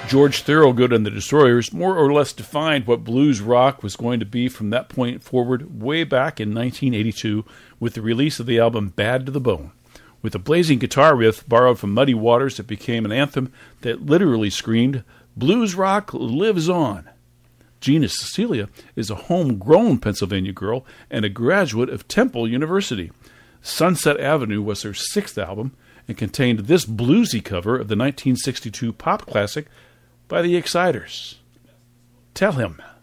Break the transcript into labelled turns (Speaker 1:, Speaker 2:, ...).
Speaker 1: George Thorogood and the Destroyers more or less defined what blues rock was going to be from that point forward way back in 1982 with the release of the album Bad to the Bone. With a blazing guitar riff borrowed from Muddy Waters, it became an anthem that literally screamed, "Blues rock lives on." Gina Cecilia is a homegrown Pennsylvania girl and a graduate of Temple University. Sunset Avenue was her sixth album and contained this bluesy cover of the 1962 pop classic by the Exciters. Tell him.